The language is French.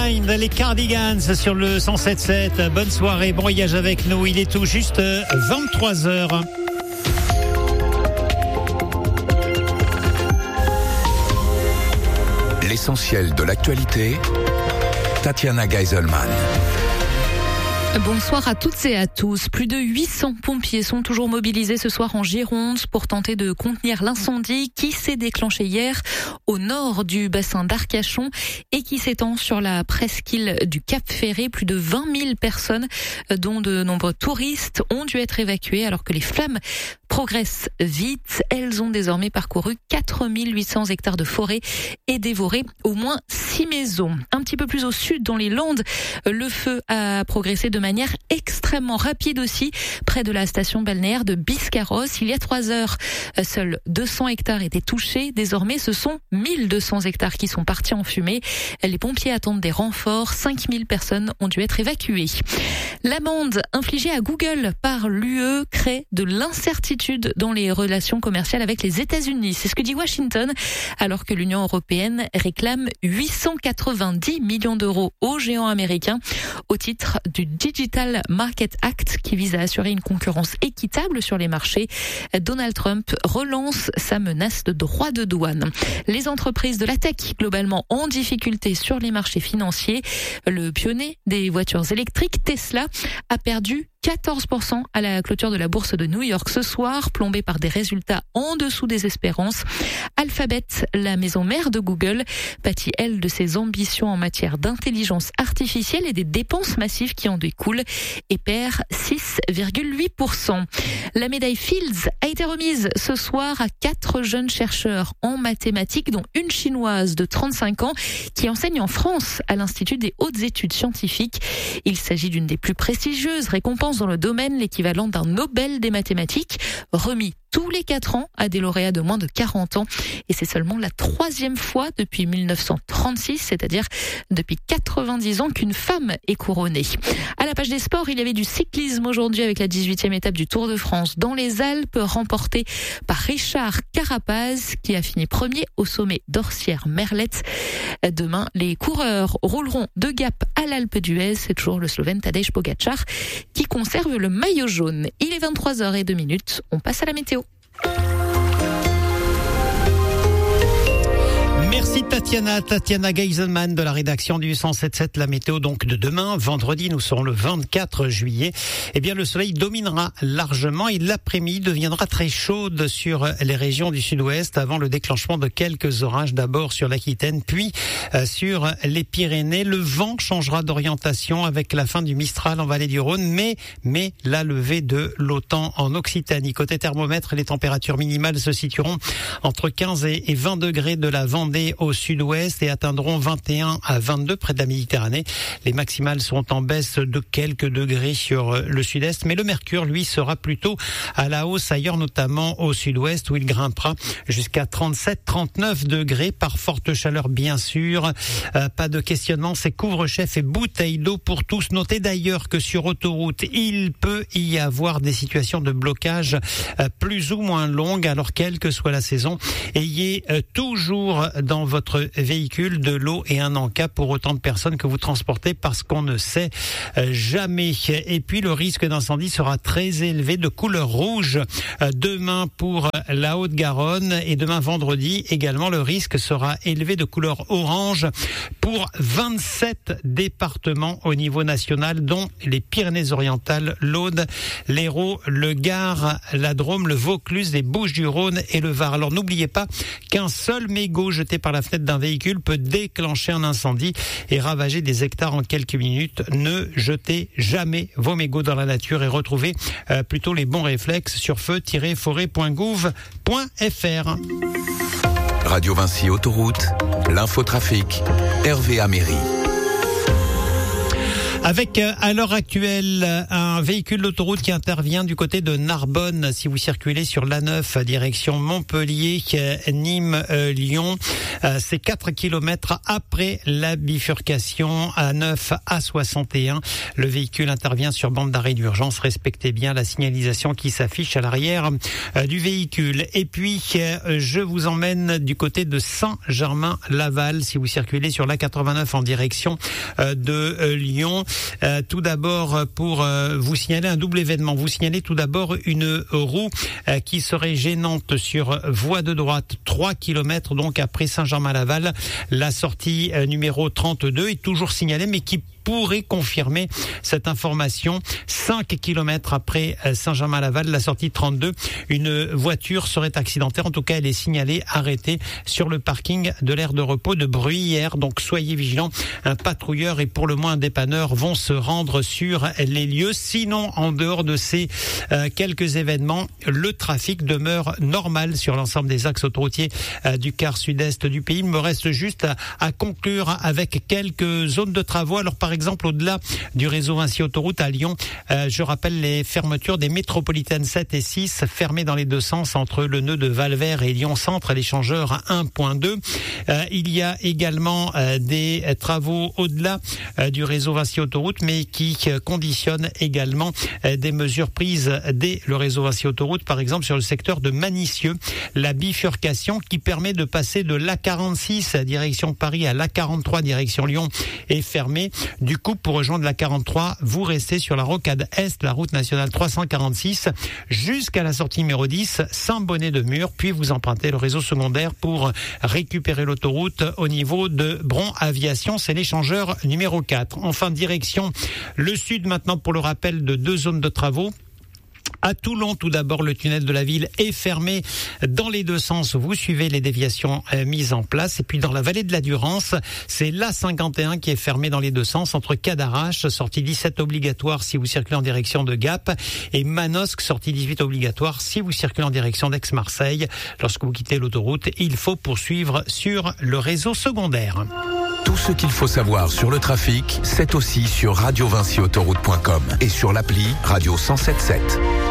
Mind, les Cardigans sur le 107.7. Bonne soirée, bon voyage avec nous. Il est tout juste 23h. L'essentiel de l'actualité, Tatiana Geiselman. Bonsoir à toutes et à tous. Plus de 800 pompiers sont toujours mobilisés ce soir en Gironde pour tenter de contenir l'incendie qui s'est déclenché hier au nord du bassin d'Arcachon et qui s'étend sur la presqu'île du Cap-Ferré. Plus de 20 000 personnes, dont de nombreux touristes, ont dû être évacuées alors que les flammes progressent vite. Elles ont désormais parcouru 4 800 hectares de forêt et dévoré au moins 6 maisons. Un petit peu plus au sud, dans les Landes, le feu a progressé de manière extrêmement rapide aussi, près de la station balnéaire de Biscarrosse. Il y a 3 heures, seuls 200 hectares étaient touchés. Désormais, ce sont 1200 hectares qui sont partis en fumée. Les pompiers attendent des renforts. 5000 personnes ont dû être évacuées. L'amende infligée à Google par l'UE crée de l'incertitude dans les relations commerciales avec les États-Unis. C'est ce que dit Washington, alors que l'Union européenne réclame 890 millions d'euros aux géants américains au titre du Digital Market Act qui vise à assurer une concurrence équitable sur les marchés. Donald Trump relance sa menace de droits de douane. Les entreprises de la tech globalement en difficulté sur les marchés financiers. Le pionnier des voitures électriques, Tesla, a perdu 14% à la clôture de la bourse de New York ce soir, plombée par des résultats en dessous des espérances. Alphabet, la maison mère de Google, pâtit elle de ses ambitions en matière d'intelligence artificielle et des dépenses massives qui en découlent et perd 6,8%. La médaille Fields a été remise ce soir à 4 jeunes chercheurs en mathématiques, dont une chinoise de 35 ans qui enseigne en France à l'Institut des hautes études scientifiques. Il s'agit d'une des plus prestigieuses récompenses dans le domaine, l'équivalent d'un Nobel des mathématiques, remis tous les 4 ans à des lauréats de moins de 40 ans. Et c'est seulement la 3e fois depuis 1936, c'est-à-dire depuis 90 ans qu'une femme est couronnée. À la page des sports, il y avait du cyclisme aujourd'hui avec la 18e étape du Tour de France dans les Alpes, remportée par Richard Carapaz, qui a fini premier au sommet d'Orsières-Merlette. Demain, les coureurs rouleront de Gap à l'Alpe d'Huez. C'est toujours le Slovène Tadej Pogačar qui conserve le maillot jaune. Il est 23h02. On passe à la météo. Merci Tatiana Geiselman de la rédaction du 107.7. La météo donc de demain, vendredi, nous serons le 24 juillet. Eh bien, le soleil dominera largement et l'après-midi deviendra très chaude sur les régions du sud-ouest avant le déclenchement de quelques orages d'abord sur l'Aquitaine, puis sur les Pyrénées. Le vent changera d'orientation avec la fin du Mistral en vallée du Rhône, mais la levée de l'OTAN en Occitanie. Côté thermomètre, les températures minimales se situeront entre 15 et 20 degrés de la Vendée au sud-ouest et atteindront 21 à 22 près de la Méditerranée. Les maximales seront en baisse de quelques degrés sur le sud-est, mais le mercure, lui, sera plutôt à la hausse ailleurs, notamment au sud-ouest où il grimpera jusqu'à 37-39 degrés par forte chaleur, bien sûr. Pas de questionnement, c'est couvre-chef et bouteilles d'eau pour tous. Notez d'ailleurs que sur autoroute, il peut y avoir des situations de blocage plus ou moins longues, alors quelle que soit la saison. Ayez toujours dans votre véhicule de l'eau et un en-cas pour autant de personnes que vous transportez, parce qu'on ne sait jamais. Et puis le risque d'incendie sera très élevé, de couleur rouge demain pour la Haute-Garonne, et demain vendredi également le risque sera élevé de couleur orange pour 27 départements au niveau national, dont les Pyrénées-Orientales, l'Aude, l'Hérault, le Gard, la Drôme, le Vaucluse, les Bouches-du-Rhône et le Var. Alors n'oubliez pas qu'un seul mégot jeté par la fenêtre d'un véhicule peut déclencher un incendie et ravager des hectares en quelques minutes. Ne jetez jamais vos mégots dans la nature et retrouvez plutôt les bons réflexes sur feu-forêt.gouv.fr. Radio Vinci Autoroute, l'infotrafic, Hervé Améry. Avec à l'heure actuelle un un véhicule d'autoroute qui intervient du côté de Narbonne. Si vous circulez sur l'A9 direction Montpellier, Nîmes, Lyon, c'est 4 km après la bifurcation A9 A61. Le véhicule intervient sur bande d'arrêt d'urgence. Respectez bien la signalisation qui s'affiche à l'arrière du véhicule. Et puis, je vous emmène du côté de Saint-Germain-Laval. Si vous circulez sur l'A89 en direction de Lyon, tout d'abord pour vous signaler un double événement. Vous signalez tout d'abord une roue qui serait gênante sur voie de droite, 3 km donc après Saint-Germain-Laval. La sortie numéro 32 est toujours signalée, mais qui pourrait confirmer cette information. 5 km après Saint-Germain-Laval, la sortie 32, une voiture serait accidentée. En tout cas, elle est signalée, arrêtée sur le parking de l'aire de repos de Bruyères. Donc, soyez vigilants. Un patrouilleur et pour le moins un dépanneur vont se rendre sur les lieux. Sinon, en dehors de ces quelques événements, le trafic demeure normal sur l'ensemble des axes autoroutiers du quart sud-est du pays. Il me reste juste à conclure avec quelques zones de travaux. Alors, par exemple, au-delà du réseau Vinci Autoroute à Lyon, je rappelle les fermetures des métropolitaines 7 et 6 fermées dans les deux sens entre le nœud de Valvert et Lyon Centre, l'échangeur à 1.2. Il y a également des travaux au-delà du réseau Vinci Autoroute, mais qui conditionnent également des mesures prises dès le réseau Vinci Autoroute, par exemple sur le secteur de Manicieux, la bifurcation qui permet de passer de l'A46 direction Paris à l'A43 direction Lyon est fermée. Du coup, pour rejoindre la 43, vous restez sur la rocade Est, la route nationale 346, jusqu'à la sortie numéro 10, Saint-Bonnet-de-Mur, puis vous empruntez le réseau secondaire pour récupérer l'autoroute au niveau de Bron Aviation, c'est l'échangeur numéro 4. Enfin, direction le sud maintenant pour le rappel de 2 zones de travaux. À Toulon, tout d'abord, le tunnel de la ville est fermé dans les deux sens. Vous suivez les déviations mises en place. Et puis, dans la vallée de la Durance, c'est l'A51 qui est fermé dans les deux sens entre Cadarache, sortie 17 obligatoire si vous circulez en direction de Gap, et Manosque, sortie 18 obligatoire si vous circulez en direction d'Aix-Marseille. Lorsque vous quittez l'autoroute, il faut poursuivre sur le réseau secondaire. Tout ce qu'il faut savoir sur le trafic, c'est aussi sur radiovinciautoroute.com et sur l'appli Radio 107.7.